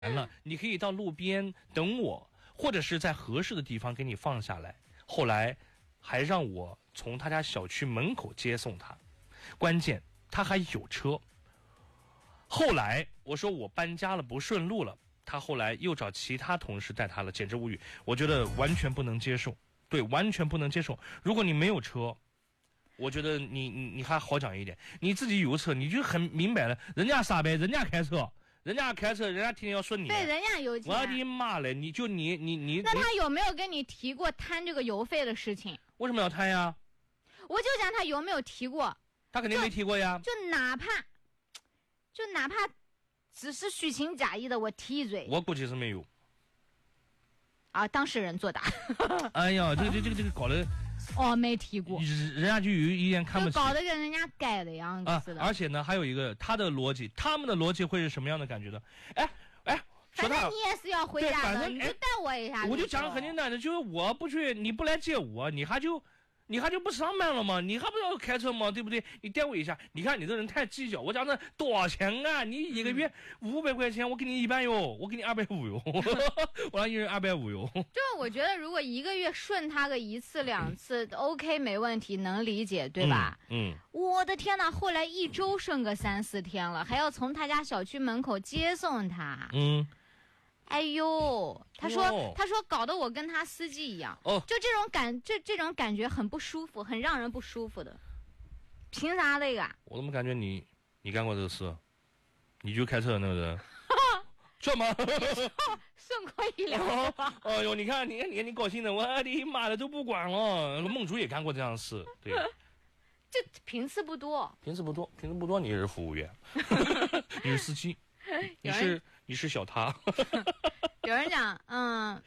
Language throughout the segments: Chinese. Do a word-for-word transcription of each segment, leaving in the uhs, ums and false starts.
完了，你可以到路边等我，或者是在合适的地方给你放下来。后来还让我从他家小区门口接送他，关键他还有车。后来我说我搬家了不顺路了，他后来又找其他同事带他了，简直无语。我觉得完全不能接受，对，完全不能接受。如果你没有车，我觉得你你你还好讲一点，你自己有车，你就很明白了，人家上班，人家开车，人家开车，人家天天要说你， 对，人家有钱。 我的妈嘞！你就你你你， 那他有没有跟你提过摊这个油费的事情？ 为什么要摊呀？ 我就讲他有没有提过？ 他肯定没提过呀。 就, 就哪怕，就哪怕只是虚情假意的，我提一嘴。 我估计是没有。 啊，当事人作答。 哎呀，这个这个这个搞得。 哦，没提过， 人家就有一点看不起， 就搞得跟人家该的样子似的、 啊。而且呢，还有一个他的逻辑，他们的逻辑会是什么样的感觉呢？哎哎， 反正你也是要回家的，你就带我一下。 我就讲很简单的，就是我不去，你不来接我，你还就。你还就不上班了吗？你还不要开车吗？对不对？你带我一下。你看你这人太计较。我讲的多少钱啊？你一个月五百块钱，我给你一半哟，我给你二百五哟，我让一人二百五哟。 就是我觉得，如果一个月顺他个一次两次、嗯、，OK 没问题，能理解，对吧？ 嗯。嗯我的天哪！后来一周顺个三四天了，还要从他家小区门口接送他。 嗯。 哎呦，他说、哦、他说搞得我跟他司机一样， 哦， 就这种感这这种感觉很不舒服，很让人不舒服的。凭啥那个？ 我怎么感觉你你干过这个事？你就开车的那个人，这吗？ 顺过一两。 哦，哎呦，你看你你你高兴的，我的妈的都不管了。孟竹也干过这样的事，对。 这频次不多， 频次不多，频次不多，你也是服务员，你是司机。你是你是小他， 有人讲，嗯，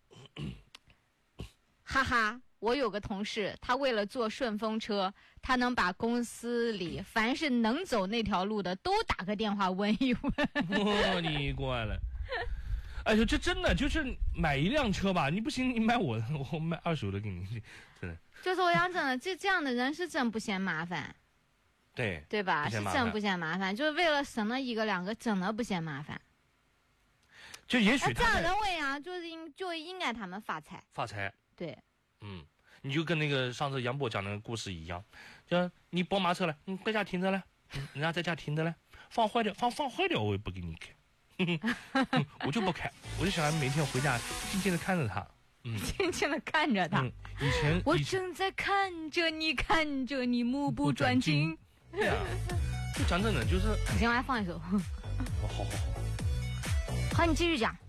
哈哈，我有个同事，他为了坐顺风车，他能把公司里凡是能走那条路的都打个电话问一问。 哦，你过来了，哎呦，这真的就是买一辆车吧，你不行，你买我，我买二手的给你，真的。 就是我讲真的，这这样的人是真不嫌麻烦。 对对吧？是真不嫌麻烦，就是为了省了一个两个，真的不嫌麻烦。 就也许这样认为啊，就是应就应该他们发财。 发财。 对。 嗯，你就跟那个上次杨波讲那个故事一样，就你宝马车来，你在家停着来，人家在家停着来，放坏掉，放放坏掉我也不给你开，我就不开，我就想每天回家静静的看着他。嗯， 静静的看着他。 嗯、以前我正在看着你，看着你，目不转睛。 对呀、啊，就讲真的，就是。 行，我来放一首。 哦，好好好。 好，你继续讲。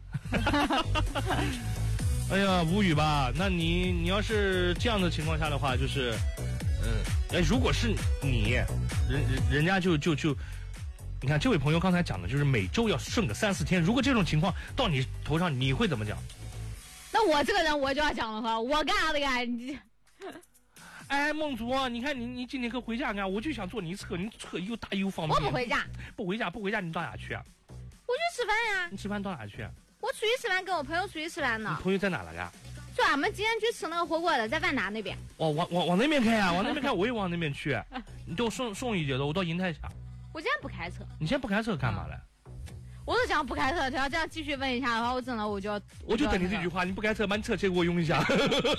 哎呀，无语吧？那你你要是这样的情况下的话，就是，嗯，哎，如果是你，人人人家就就就，你看这位朋友刚才讲的，就是每周要顺个三四天。如果这种情况到你头上，你会怎么讲？ 那我这个人我就要讲了哈，我干啥的呀？你。 哎，孟竹，你看你你今天可回家干？我就想坐你车，你车又大又方便。 我不回家， 不回家，不回家，你到哪去啊？ 我去吃饭呀。 你吃饭到哪去啊？ 我出去吃饭，跟我朋友出去吃饭呢。 你朋友在哪了呀？ 就俺们今天去吃那个火锅的，在万达那边。 哦，往往往那边开呀、啊，往那边开，我也往那边去。你给我送送一节的，我到银泰下。 我今天不开车。 你现在不开车干嘛了？ 嗯、我是想不开车，他要这样继续问一下的话，我真的我就要。 我就等你这句话，你不开车，把你车借给我用一下。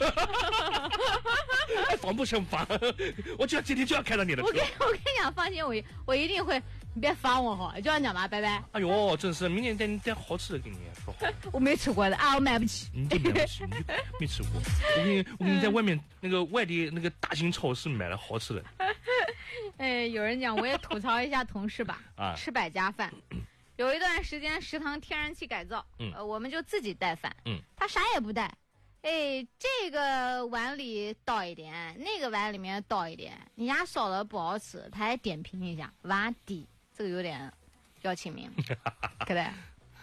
还防不胜防，我就要今天就要开到你的车。 我跟我跟你讲，放心，我我一定会，你别烦我哈，就这样讲吧，拜拜。 哎呦，真是，明天带你带好吃的给你说。 我没吃过的啊，我买不起。 你就买不起，你就没吃过。我给你，我给你在外面那个外地那个大型超市买了好吃的。 哎，有人讲，我也吐槽一下同事吧。啊，吃百家饭。有一段时间食堂天然气改造，嗯，呃，我们就自己带饭，嗯，他啥也不带。哎，这个碗里倒一点，那个碗里面倒一点，你家烧的不好吃，他还点评一下，碗低，这个有点要亲民，可对？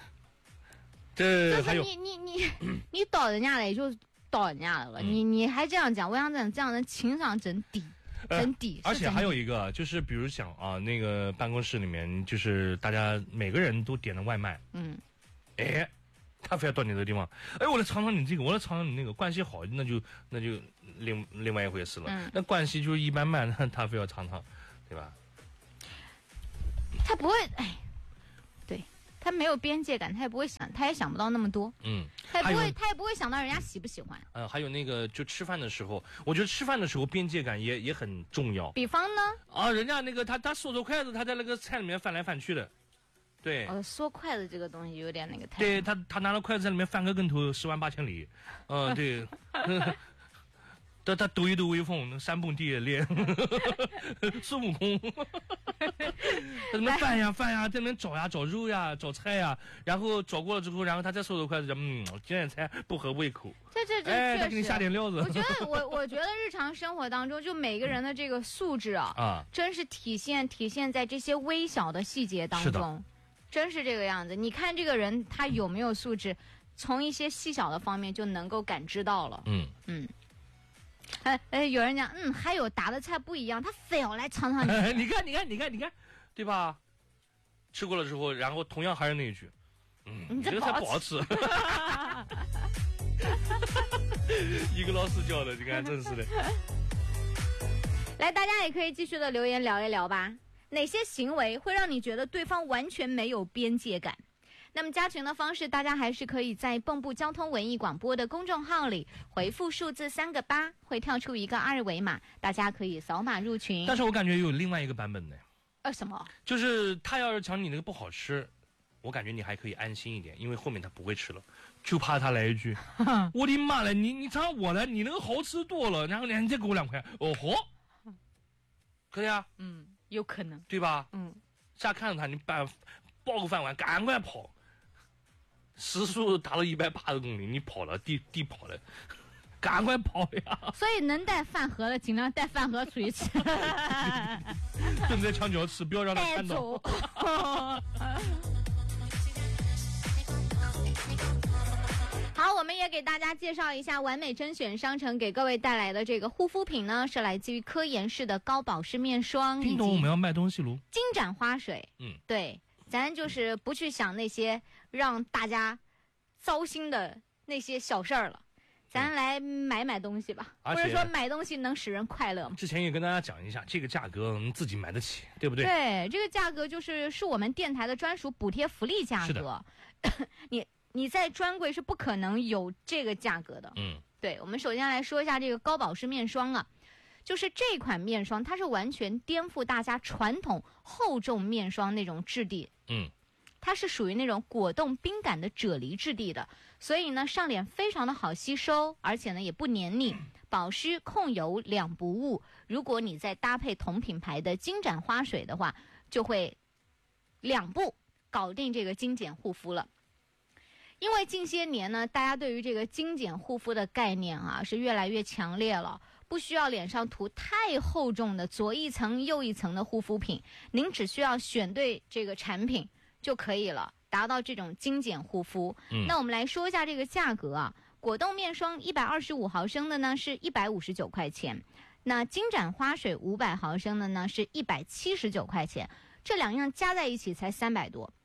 这就是你你你你倒人家的也就倒人家的了，嗯、你你还这样讲，我想讲这样人情商真低。真低、 呃，而且还有一个就是，比如讲啊，那个办公室里面，就是大家每个人都点了外卖，嗯，哎。他非要到你的地方，哎，我来尝尝你这个，我来尝尝你那个，关系好，那就那就另另外一回事了。嗯、那关系就是一般般，那他非要尝尝，对吧？ 他不会，哎，对他没有边界感，他也不会想，他也想不到那么多。嗯，他也不会，他也不会想到人家喜不喜欢。 嗯、呃，还有那个，就吃饭的时候，我觉得吃饭的时候边界感也也很重要。 比方呢？ 啊，人家那个他他缩着筷子，他在那个菜里面翻来翻去的。对。 呃，缩筷子这个东西有点那个太。 对他，他拿了筷子在里面翻个跟头，十万八千里。嗯、呃，对。他他抖一抖威风，山崩地也裂，孙悟空，他在那翻呀翻呀，在那找呀找肉呀找菜呀，然后找过了之后，然后他再收着筷子，嗯，今天菜不合胃口。 这这这， 哎，他给你下点料子。 我觉得我我觉得日常生活当中，就每个人的这个素质啊，啊，真是体现体现在这些微小的细节当中，真是这个样子。你看这个人他有没有素质，从一些细小的方面就能够感知到了。嗯嗯。哎哎，有人讲，嗯，还有打的菜不一样，他非要来尝尝你。 你看，你看，你看，你看，对吧？吃过了之后，然后同样还是那一句，嗯，你这个菜不好吃。一个老师教的，你看，真是的。 来，大家也可以继续的留言聊一聊吧。哪些行为会让你觉得对方完全没有边界感？那么加群的方式，大家还是可以在蚌埠交通文艺广播的公众号里回复数字三个八，会跳出一个二维码，大家可以扫码入群。 但是我感觉有另外一个版本呢。 呃，什么？ 就是他要是讲你那个不好吃，我感觉你还可以安心一点，因为后面他不会吃了，就怕他来一句，我的妈了，你你尝我的，你那个好吃多了，然后你再给我两块，哦吼，可以啊？ 嗯，有可能， 对吧？嗯，下看着他，你把抱个饭碗，赶快跑。时速达到一百八十公里，你跑了，地地跑了，赶快跑呀！ 所以能带饭盒的尽量带饭盒出去吃， 蹲在墙角吃，不要让他看到。 好，我们也给大家介绍一下完美甄选商城给各位带来的这个护肤品呢，是来自于科颜氏的高保湿面霜。 叮咚，我们要卖东西喽！ 金盏花水，嗯，对。咱就是不去想那些让大家糟心的那些小事儿了，咱来买买东西吧。或者说买东西能使人快乐吗？ 之前也跟大家讲一下，这个价格你自己买得起，对不对？ 对，这个价格就是是我们电台的专属补贴福利价格。你你在专柜是不可能有这个价格的。嗯，对，我们首先来说一下这个高保湿面霜啊。就是这款面霜，它是完全颠覆大家传统厚重面霜那种质地。嗯，它是属于那种果冻冰感的啫喱质地的，所以呢上脸非常的好吸收，而且呢也不黏腻，保湿控油两不误。如果你再搭配同品牌的金盏花水的话，就会两步搞定这个精简护肤了。因为近些年呢，大家对于这个精简护肤的概念啊是越来越强烈了。不需要脸上涂太厚重的左一层右一层的护肤品，您只需要选对这个产品就可以了，达到这种精简护肤。嗯、那我们来说一下这个价格啊，果冻面霜一百二十五毫升的呢是一百五十九块钱，那金盏花水五百毫升的呢是一百七十九块钱，这两样加在一起才三百多。